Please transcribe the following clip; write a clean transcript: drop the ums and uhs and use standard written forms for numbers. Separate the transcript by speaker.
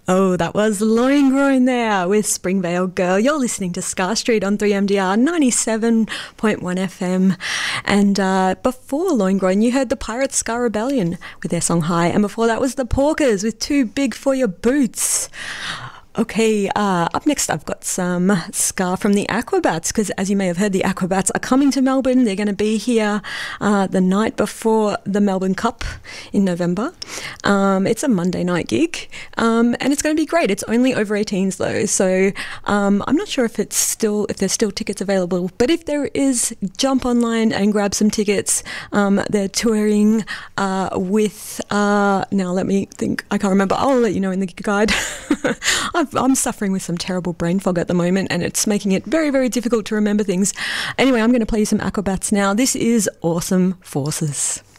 Speaker 1: Oh, that was Loingroin there with Springvale Girl. You're listening to Scar Street on 3MDR 97.1 FM. And before Loingroin, you heard the Pirates Scar Rebellion with their song High. And before that was the Porkers with Too Big for Your Boots. Okay, up next I've got some ska from the Aquabats, because as you may have heard, the Aquabats are coming to Melbourne. They're going to be here the night before the Melbourne Cup in November. It's a Monday night gig, and it's going to be great. It's only over 18s though, so I'm not sure if there's still tickets available, but if there is, jump online and grab some tickets. They're touring with, now let me think, I can't remember, I'll let you know in the guide. I'm suffering with some terrible brain fog at the moment, and it's making it very, very difficult to remember things. Anyway, I'm going to play you some Aquabats now. This is Awesome Forces.